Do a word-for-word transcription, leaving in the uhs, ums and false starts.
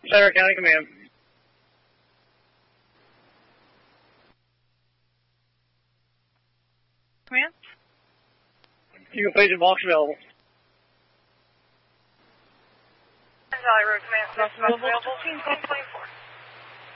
Center County Command. Command? Eagle Pager box available. Valley Road Command, box available.